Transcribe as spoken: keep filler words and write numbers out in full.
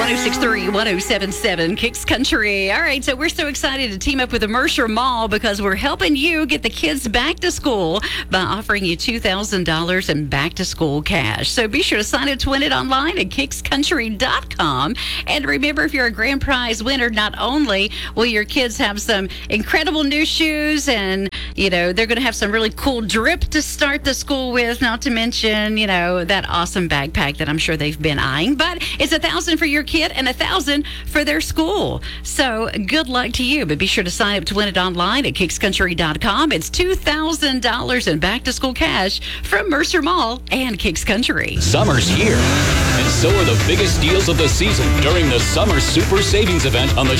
oh six three, one oh seven seven, Kicks Country. All right, so we're so excited to team up with the Mercer Mall because we're helping you get the kids back to school by offering you two thousand dollars in back-to-school cash. So be sure to sign up to win it online at kicks country dot com. And remember, if you're a grand prize winner, not only will your kids have some incredible new shoes and, you know, they're going to have some really cool drip to start the school with, not to mention, you know, that awesome backpack that I'm sure they've been eyeing. But it's a thousand for your kid and a thousand for their school. So good luck to you. But be sure to sign up to win it online at kicks country dot com. It's two thousand dollars in back-to-school cash from Mercer Mall and Kicks Country. Summer's here, and so are the biggest deals of the season during the Summer Super Savings Event on the